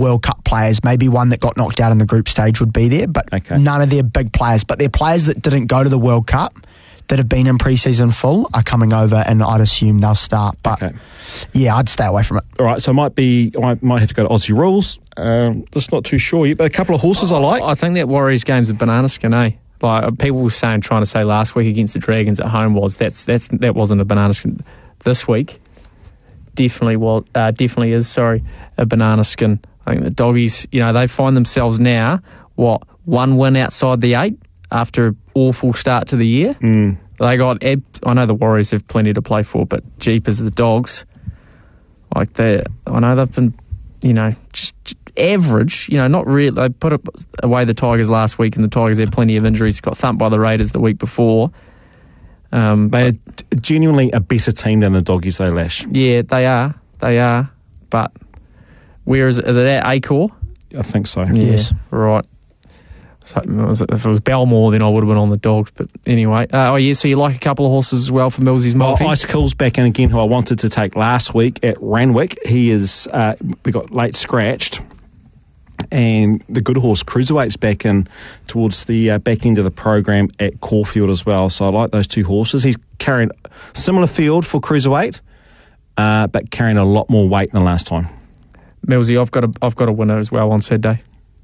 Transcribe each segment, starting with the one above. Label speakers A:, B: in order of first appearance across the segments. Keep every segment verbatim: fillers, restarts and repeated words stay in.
A: World Cup players. Maybe one that got knocked out in the group stage would be there, but
B: okay.
A: none of their big players. But their players that didn't go to the World Cup, that have been in pre-season full, are coming over, and I'd assume they'll start. But
B: okay.
A: yeah, I'd stay away from it.
B: All right, so I might be, I might have to go to Aussie Rules. Um, just not too sure yet, but a couple of horses I like.
C: I think that Warriors game's a banana skin, eh? Like people were saying, trying to say last week against the Dragons at home was that's that's that wasn't a banana skin. This week, definitely was, uh, definitely is. Sorry, a banana skin. I think the doggies, you know, they find themselves now what one win outside the eight after an awful start to the year.
B: Mm.
C: They got. Eb- I know the Warriors have plenty to play for, but jeepers, the Dogs, like they, I know they've been, you know, just. just average, you know, not really. They put away the Tigers last week, and the Tigers had plenty of injuries. Got thumped by the Raiders the week before. Um,
B: They're genuinely a better team than the Doggies, though, Lash.
C: Yeah, they are. They are. But where is it? Is it at Acor?
B: I think so.
C: Yeah,
A: Yes.
C: right. So if it was Belmore, then I would have been on the Dogs. But anyway, uh, oh yeah. So you like a couple of horses as well for Millsy's multi?
B: Oh, Ice Cool's back in again, who I wanted to take last week at Randwick. He is. Uh, we got late scratched. And the good horse Cruiserweight's back in towards the uh, back end of the program at Caulfield as well. So I like those two horses. He's carrying similar field for Cruiserweight, uh, but carrying a lot more weight than last time.
C: Millsy, I've got a I've got a winner as well on Saturday.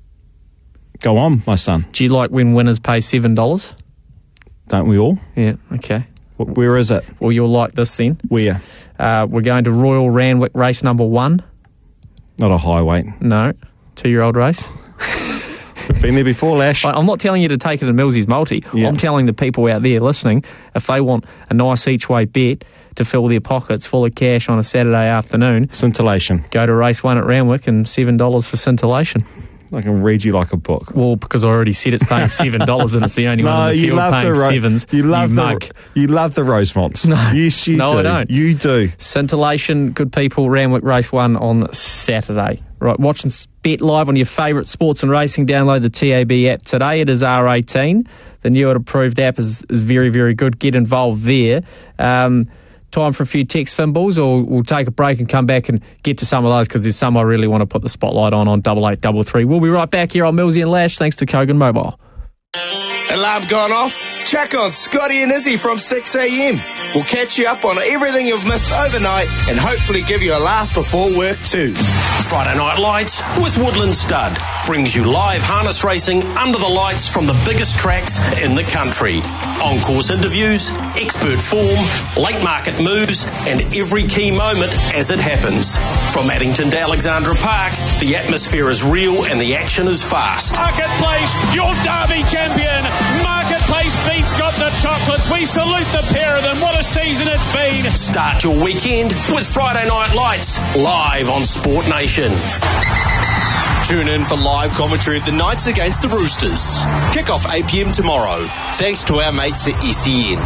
B: Go on, my son.
C: Do you like when winners pay seven dollars?
B: Don't we all?
C: Yeah. Okay.
B: Where is it?
C: Well, you'll like this then.
B: Where?
C: Uh, we're going to Royal Randwick race number one.
B: Not a high weight.
C: No. Two-year-old race.
B: Been there before, Lash.
C: I'm not telling you to take it in Millsy's multi.
B: Yeah.
C: I'm telling the people out there listening, if they want a nice each-way bet to fill their pockets full of cash on a Saturday afternoon,
B: Scintillation.
C: go to race one at Randwick and seven dollars for Scintillation.
B: I can read you like a book.
C: Well, because I already said it's paying seven dollars and it's the only one in the field paying
B: ro-
C: sevens.
B: You love
C: you
B: the
C: mug.
B: you love the Rosemonts.
C: No.
B: Yes, you
C: No,
B: do.
C: I don't.
B: You do.
C: Scintillation, good people, Randwick race one on Saturday. Right, watch and bet live on your favourite sports and racing. Download the T A B app today. It is R eighteen. The new and approved app is, is very, very good. Get involved there. Um, time for a few text fimbles, or we'll take a break and come back and get to some of those because there's some I really want to put the spotlight on on double eight double three. We'll be right back here on Millsy and Lash thanks to Kogan Mobile.
D: Alarm gone off? Check on Scotty and Izzy from six a.m. We'll catch you up on everything you've missed overnight and hopefully give you a laugh before work too.
E: Friday Night Lights with Woodland Stud brings you live harness racing under the lights from the biggest tracks in the country. On-course interviews, expert form, late market moves, and every key moment as it happens. From Addington to Alexandra Park, the atmosphere is real and the action is fast.
F: Marketplace, your Derby champion. Marketplace Beats got the chocolates. We salute the pair of them. What a season it's been.
E: Start your weekend with Friday Night Lights live on Sport Nation.
D: Tune in for live commentary of the Knights against the Roosters. Kick-off eight p.m. tomorrow. Thanks to our mates at S E N.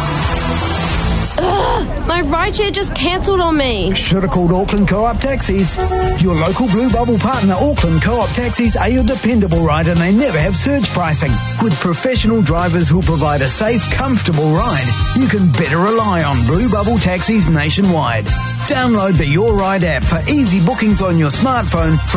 G: Ugh, my rideshare just cancelled on me.
H: Should have called Auckland Co-op Taxis. Your local Blue Bubble partner, Auckland Co-op Taxis, are your dependable ride and they never have surge pricing. With professional drivers who provide a safe, comfortable ride, you can better rely on Blue Bubble Taxis nationwide. Download the Your Ride app for easy bookings on your smartphone.